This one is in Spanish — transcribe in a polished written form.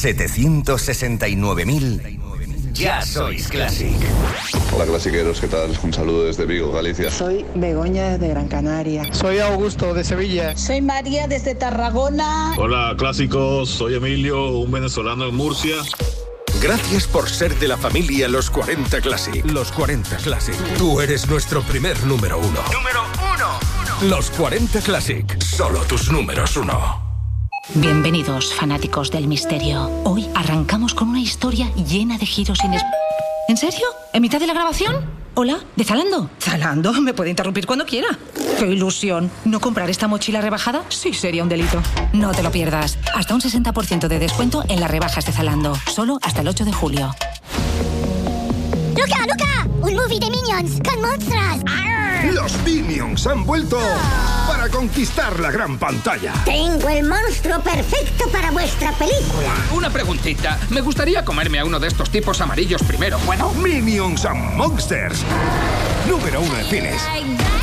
769.000. Ya sois Classic. Hola clasiqueros, ¿qué tal? Un saludo desde Vigo, Galicia. Soy Begoña de Gran Canaria. Soy Augusto de Sevilla. Soy María desde Tarragona. Hola clásicos, soy Emilio, un venezolano en Murcia. Gracias por ser de la familia Los 40 Classic. Los 40 Classic. Tú eres nuestro primer número uno. ¡Número 1! Los 40 Classic. Solo tus números uno. Bienvenidos, fanáticos del misterio. Hoy arrancamos con una historia llena de giros ¿En serio? ¿En mitad de la grabación? Hola, ¿de Zalando? ¿Zalando? Me puede interrumpir cuando quiera. ¡Qué ilusión! ¿No comprar esta mochila rebajada? Sí, sería un delito. No te lo pierdas. Hasta un 60% de descuento en las rebajas de Zalando. Solo hasta el 8 de julio. ¡Luca, Luca! ¡Un movie de Minions con monstruos! Los Minions han vuelto para conquistar la gran pantalla. Tengo el monstruo perfecto para vuestra película. Una preguntita. Me gustaría comerme a uno de estos tipos amarillos primero. Bueno. Minions and Monsters. Número 1 en cines.